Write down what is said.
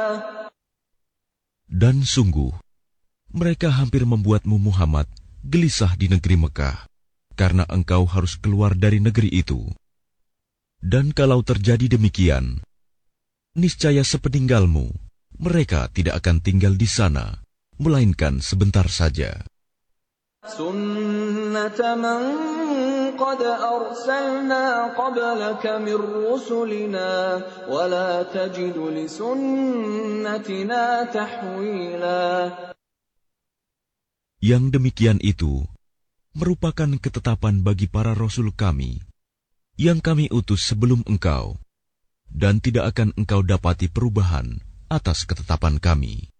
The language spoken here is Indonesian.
Dan sungguh, mereka hampir membuatmu Muhammad gelisah di negeri Mekah, karena engkau harus keluar dari negeri itu. Dan kalau terjadi demikian, niscaya sepeninggalmu, mereka tidak akan tinggal di sana, melainkan sebentar saja. سُنَّةَ مَنْ قَدْ أَرْسَلْنَا قَبْلَكَ مِنْ رُسُلِنَا وَلَا تَجِدُ لِسُنَّتِنَا تَحْوِيلًا. Yang demikian itu merupakan ketetapan bagi para rasul kami yang kami utus sebelum engkau, dan tidak akan engkau dapati perubahan atas ketetapan kami.